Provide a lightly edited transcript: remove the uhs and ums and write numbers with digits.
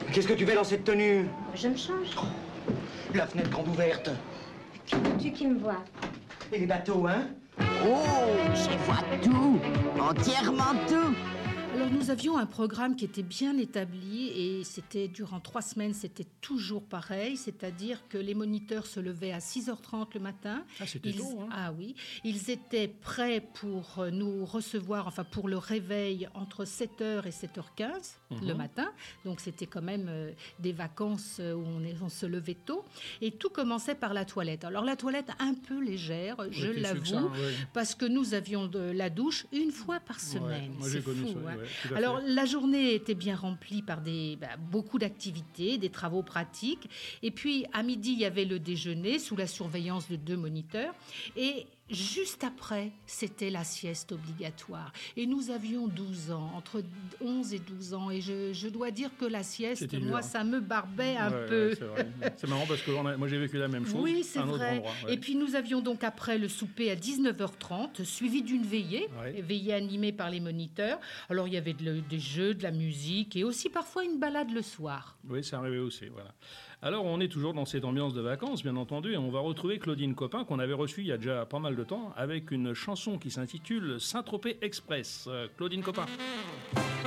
Qu'est-ce que tu fais dans cette tenue? Je me change. La fenêtre grande ouverte. Tu qui me vois. Et les bateaux, hein? Oh, je vois tout, entièrement tout. Alors nous avions un programme qui était bien établi et c'était durant 3 semaines, c'était toujours pareil, c'est-à-dire que les moniteurs se levaient à 6h30 le matin. Ah, c'était tôt, hein? Ah oui, ils étaient prêts pour nous recevoir, enfin pour le réveil entre 7h et 7h15 le matin. Donc c'était quand même des vacances où on se levait tôt. Et tout commençait par la toilette. Alors la toilette un peu légère, je l'avoue, parce que nous avions de la douche une fois par semaine. Moi j'ai connu fou, ça. hein. Ouais, alors, la journée était bien remplie par beaucoup d'activités, des travaux pratiques. Et puis, à midi, il y avait le déjeuner sous la surveillance de 2 moniteurs. Et juste après, c'était la sieste obligatoire. Et nous avions 12 ans, entre 11 et 12 ans. Et je dois dire que la sieste, moi, ça me barbait un peu. Ouais, c'est vrai. C'est marrant parce que moi, j'ai vécu la même chose. Oui, c'est vrai. Endroit, Et puis, nous avions donc après le souper à 19h30, suivi d'une veillée, veillée animée par les moniteurs. Alors, il y avait des jeux, de la musique et aussi parfois une balade le soir. Oui, ça arrivait aussi, voilà. Alors, on est toujours dans cette ambiance de vacances, bien entendu, et on va retrouver Claudine Copin, qu'on avait reçue il y a déjà pas mal de temps, avec une chanson qui s'intitule Saint-Tropez Express. Claudine Copin.